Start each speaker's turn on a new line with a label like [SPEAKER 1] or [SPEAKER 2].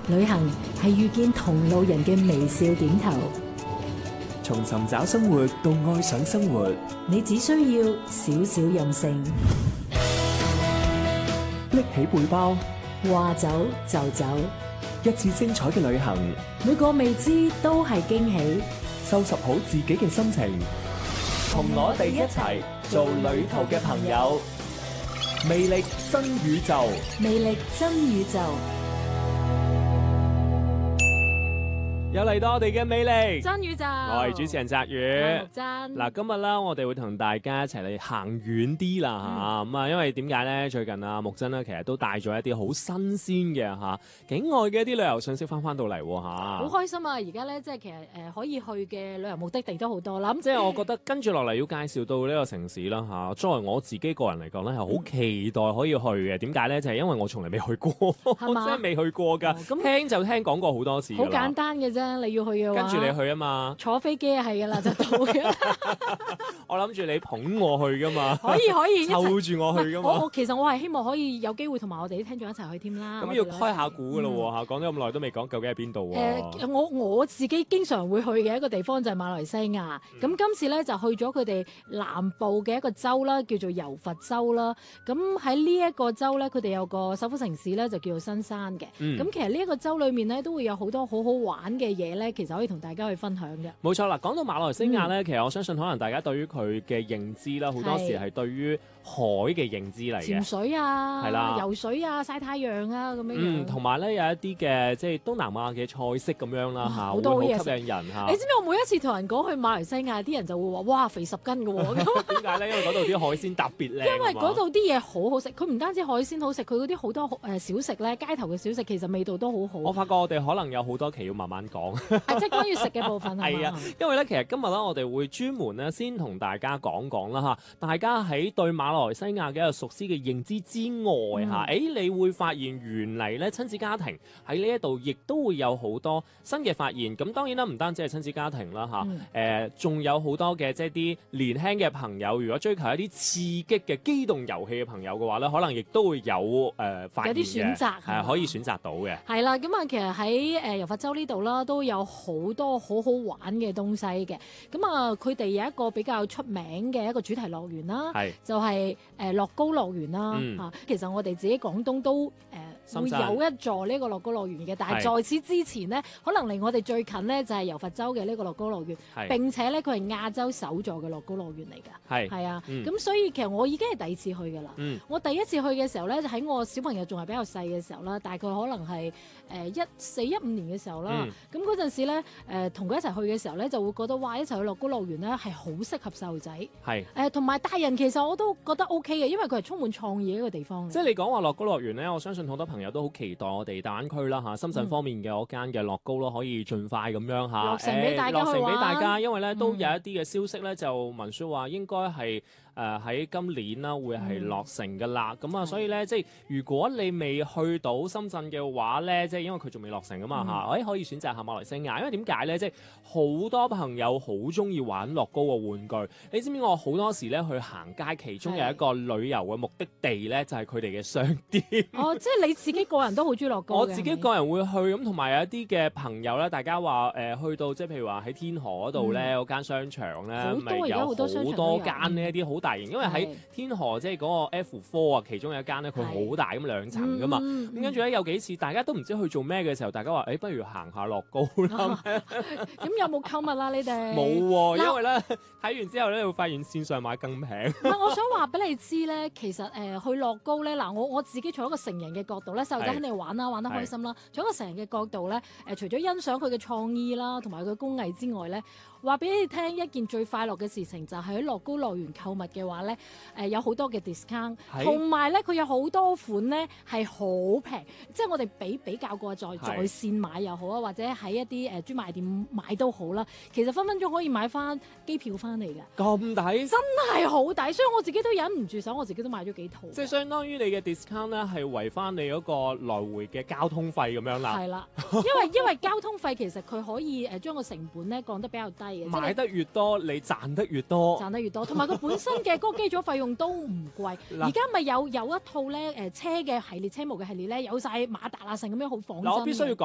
[SPEAKER 1] 旅行係遇見同路人嘅微笑點頭。
[SPEAKER 2] 從尋找生活到愛上生活，
[SPEAKER 1] 你只需要少少任性，
[SPEAKER 2] 拎起背包，
[SPEAKER 1] 話走就走，
[SPEAKER 2] 一次精彩嘅旅行，
[SPEAKER 1] 每個未知都係驚喜。
[SPEAKER 2] 收拾好自己嘅心情，同我哋一齊做旅途嘅朋友，魅力新宇宙，
[SPEAKER 1] 魅力真宇宙。
[SPEAKER 3] 又嚟到我哋嘅魅力
[SPEAKER 4] 真宇宙，
[SPEAKER 3] 我係主持人澤宇。
[SPEAKER 4] 真
[SPEAKER 3] 嗱，今日啦，我哋會同大家一齊嚟行遠啲啦嚇。咁啊，因為點解咧？最近啊，木真咧其實都帶咗一啲好新鮮嘅嚇境外嘅一啲旅遊信息翻到嚟嚇。
[SPEAKER 4] 好開心啊！而家咧即係其實可以去嘅旅遊目的地都好多啦。咁
[SPEAKER 3] 即係我覺得跟住落嚟要介紹到呢個城市啦嚇。作為我自己個人嚟講咧，係好期待可以去嘅。點解咧？就係因為我從來未去過，我真係未去過㗎。咁聽就聽講過好多次。
[SPEAKER 4] 好簡單嘅啫。你要去嘅話，
[SPEAKER 3] 跟住你去啊嘛，
[SPEAKER 4] 坐飛機係㗎啦，就到嘅。
[SPEAKER 3] 我諗住你捧我去㗎嘛，
[SPEAKER 4] 可以
[SPEAKER 3] 湊住我去㗎嘛。
[SPEAKER 4] 其實我係希望可以有機會同埋我哋啲聽眾一齊去添啦。
[SPEAKER 3] 咁要開下估㗎咯喎嚇，講咗咁耐都未講究竟係邊度喎？
[SPEAKER 4] 我自己經常會去嘅一個地方就係馬來西亞。咁今次咧就去咗佢哋南部嘅一個州啦，叫做柔佛州啦。咁喺呢一個州咧，佢哋有個首府城市咧就叫做新山嘅。咁其實呢一個州裏面咧都會有好多好好玩嘅嘢咧，其實可以同大家去分享嘅。
[SPEAKER 3] 冇錯啦，講到馬來西亞咧，其實我相信可能大家對於佢嘅認知啦，好多時係對於海嘅認知嚟嘅，
[SPEAKER 4] 潛水啊，
[SPEAKER 3] 係啦，
[SPEAKER 4] 游水啊，曬太陽啊咁樣。
[SPEAKER 3] 同埋咧有一啲嘅即係東南亞嘅菜式咁樣啦嚇，
[SPEAKER 4] 好多嘢
[SPEAKER 3] 吸引人嚇。
[SPEAKER 4] 你知唔知我每一次同人講去馬來西亞，啲人就會話：哇，肥10斤嘅喎。
[SPEAKER 3] 點解咧？因為嗰度啲海鮮特別靚。
[SPEAKER 4] 因為嗰度啲嘢好好食，佢唔單止海鮮好食，佢嗰啲好多小食咧，街頭嘅小食其實味道都好好。
[SPEAKER 3] 我發覺我哋可能有好多期要慢慢講。
[SPEAKER 4] 即係關於食嘅部分係
[SPEAKER 3] 啊，因為咧其實今日咧我哋會專門咧先同大家講講啦嚇，大家喺對馬來西亞嘅一個熟悉嘅認知之外嚇，你會發現原嚟咧親子家庭喺呢一度亦都會有好多新嘅發現。咁當然啦，唔單止係親子家庭啦嚇，仲有好多嘅即係啲年輕嘅朋友，如果追求一啲刺激嘅機動遊戲嘅朋友嘅話咧，可能亦都會有發現嘅，
[SPEAKER 4] 有啲選擇
[SPEAKER 3] 係可以選擇到嘅。係
[SPEAKER 4] 啦，咁啊其實喺柔佛州呢度啦，都有好多好好玩嘅東西嘅。咁啊，佢哋有一個比較出名嘅一個主題樂園啦，就係樂高樂園啦嚇。其實我哋自己廣東都會有一座呢個樂高樂園嘅，但係在此之前呢，可能離我哋最近呢，就係柔佛州嘅呢個樂高樂園，並且咧佢係亞洲首座嘅樂高樂園嚟㗎。係啊，咁所以其實我已經係第二次去㗎啦。我第一次去嘅時候咧，就喺我小朋友仲係比較細嘅時候啦，大概可能係14、15年嘅時候啦。咁嗰陣時咧，同佢一齊去嘅時候咧，就會覺得哇，一齊去樂高樂園咧係好適合細路仔。同埋大人其實我都覺得 OK 嘅，因為佢係充滿創意嘅一個地方。
[SPEAKER 3] 即係你講話樂高樂園咧，我相信好多朋友都好期待我哋大灣區啦嚇，深圳方面嘅嗰間嘅樂高咯，可以盡快咁樣嚇
[SPEAKER 4] 落成俾大家去玩。
[SPEAKER 3] 落成俾大家，因為咧都有一啲嘅消息咧，就聞説話應該係喺今年啦會係落成㗎啦。咁所以咧即係如果你未去到深圳嘅話咧，即係因為佢仲未落成㗎嘛嚇，可以選擇下馬來西亞。因為點解咧？即係好多朋友好中意玩樂高嘅玩具。你知唔知我好多時咧去行街，其中有一個旅遊嘅目的地咧，就係佢哋嘅商店。
[SPEAKER 4] 即係你自己個人都好中意樂高嘅。
[SPEAKER 3] 我自己個人會去咁，同埋有一啲嘅朋友咧，大家話去到即係譬如話喺天河嗰度咧，嗰間商場咧，咪有好多間呢一啲好大型，因為喺天河即係嗰個 F4啊，其中有一間咧，佢好大咁2層噶嘛。咁跟住咧有幾次大家都唔知去做咩嘅時候，大家話不如行下樂高啦。
[SPEAKER 4] 咁有冇購物啊？你哋
[SPEAKER 3] 冇喎，因為咧睇完之後咧，你會發現線上買更平。
[SPEAKER 4] 我想話俾你知咧，其實去樂高咧，嗱我自己從一個成人嘅角度咧，細路仔肯定玩啦，玩得開心啦。從一個成人嘅角度咧，除咗欣賞佢嘅創意啦，同埋佢嘅工藝之外咧，話俾你聽一件最快樂嘅事情就係喺樂高樂園購物嘅話咧，有好多嘅 discount，同埋咧佢有好多款咧係好平，即係我哋比較過在線買又好啊，或者喺一啲專賣店買都好啦，其實分分鐘可以買翻機票翻嚟嘅。
[SPEAKER 3] 咁抵？真
[SPEAKER 4] 係好抵，所以我自己都忍唔住手，我自己都買咗幾套。
[SPEAKER 3] 即係相當於你嘅 discount 咧係圍翻你嗰個來回嘅交通費咁樣啦。
[SPEAKER 4] 係啦，因為交通費其實佢可以將個成本咧降得比較低嘅。
[SPEAKER 3] 買得越多，你賺得越多。
[SPEAKER 4] 賺得越多，同埋佢本身嘅嗰個基礎費用都唔貴。而家咪有一套咧車嘅系列，車模嘅系列咧，有晒馬達啊，成咁樣好仿真。
[SPEAKER 3] 我必須要講